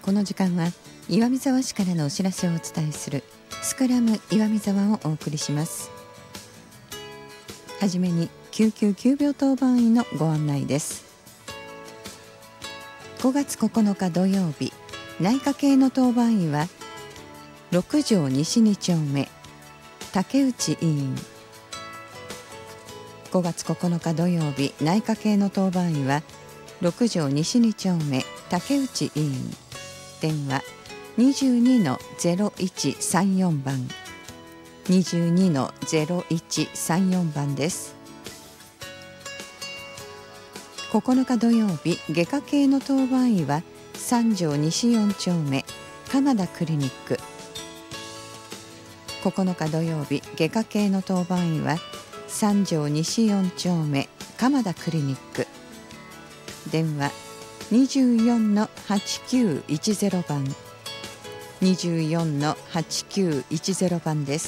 この時間は岩見沢市からのお知らせをお伝えするスクラム岩見沢をお送りします。はじめに救急急病当番医のご案内です。5月9日土曜日、内科系の当番医は6条西2丁目竹内医院。5月9日土曜日、内科系の当番医は6条西2丁目竹内医院。電話 22-0134 番 22-0134 番です。9日土曜日、外科系の当番医は3条西4丁目鎌田クリニック。9日土曜日、外科系の当番医は3条西4丁目鎌田クリニック。電話 24-8910 番 24-8910 番です。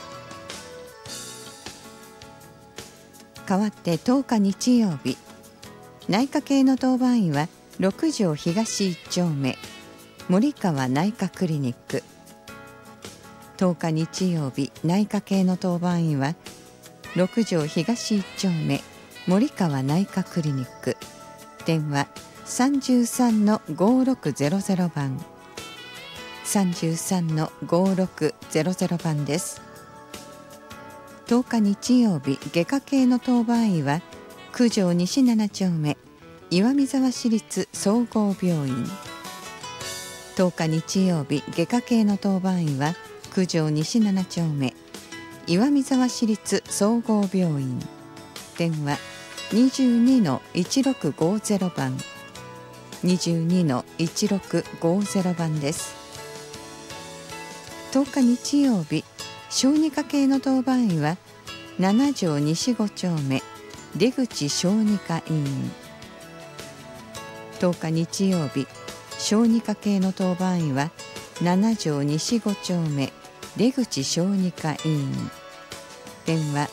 代わって10日日曜日、内科系の当番医は6条東1丁目森川内科クリニック。10日日曜日、内科系の当番医は6条東1丁目森川内科クリニック。電話 33-5600 番 33-5600 番です。10日日曜日、外科系の当番医は9条西7丁目岩見沢市立総合病院。10日日曜日、外科系の当番医は9条西7丁目岩見沢市立総合病院。電話 22-1650 番 22-1650 番です。10日日曜日、小児科系の当番医は7条西5丁目出口小児科医院。10日日曜日、小児科系の当番医は7条西5丁目出口小児科医院。電話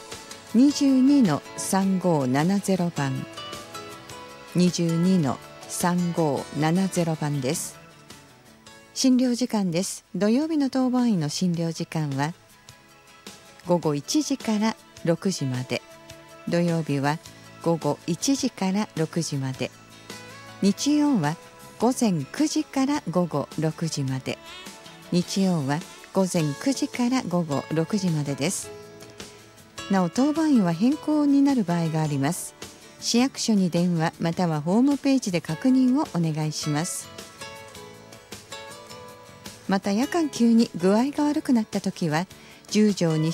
22-3570 番 22-3570 番です。診療時間です。土曜日の当番医の診療時間は午後1時から6時まで。土曜日は午後1時から6時まで。日曜は午前9時から午後6時まで。日曜は午前9時から午後6時までです。なお、当番医は変更になる場合があります。市役所に電話またはホームページで確認をお願いします。また夜間急に具合が悪くなったときは10条西